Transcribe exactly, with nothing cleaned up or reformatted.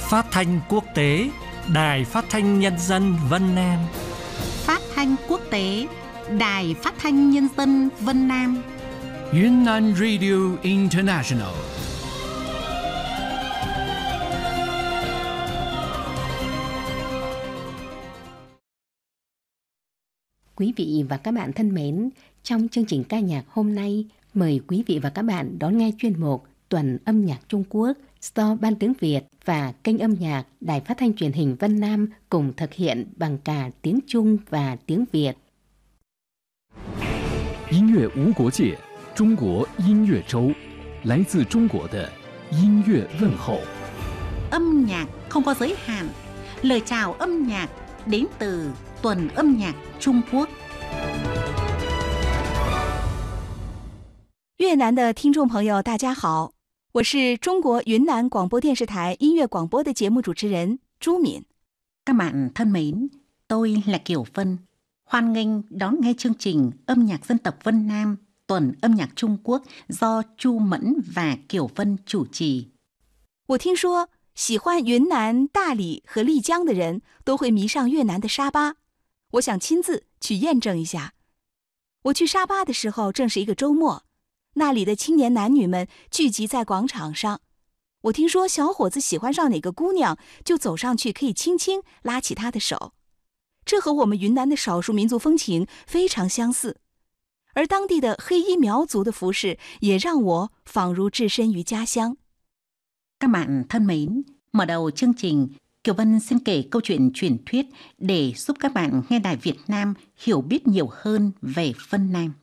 Phát thanh quốc tế Đài Phát thanh Nhân dân Vân Nam. Phát thanh quốc tế Đài Phát thanh Nhân dân Vân Nam. Yunnan Radio International. Quý vị và các bạn thân mến, trong chương trình ca nhạc hôm nay, mời quý vị và các bạn đón nghe chuyên mục Tuần âm nhạc Trung Quốc do Ban tiếng Việt và kênh âm nhạc Đài Phát thanh Truyền hình Vân Nam cùng thực hiện bằng cả tiếng Trung và tiếng Việt. 音乐无国界，中国音乐周，来自中国的音乐问候。 Âm nhạc không có giới hạn, lời chào âm nhạc đến từ Tuần âm nhạc Trung Quốc. 越南的听众朋友，大家好，我是中国云南广播电视台音乐广播的节目主持人朱敏。 Các bạn thân mến, tôi là Kiều Vân. Hoan nghênh đón nghe chương trình âm nhạc dân tộc Vân Nam, Tuần âm nhạc Trung Quốc do Chu Mẫn và Kiều Vân chủ trì. 我听说喜欢云南大理和丽江的人都会迷上越南的沙巴，我想亲自去验证一下。我去沙巴的时候正是一个周末，那里的青年男女们聚集在广场上。我听说小伙子喜欢上哪个姑娘，就走上去可以轻轻拉起她的手。这和我们云南的少数民族风情非常相似，而当地的黑衣苗族的服饰也让我仿如置身于家乡。 Các bạn thân mến, mở đầu chương trình, Kiều Vân xin kể câu chuyện truyền thuyết để giúp các bạn nghe Đài Việt Nam hiểu biết nhiều hơn về Vân Nam.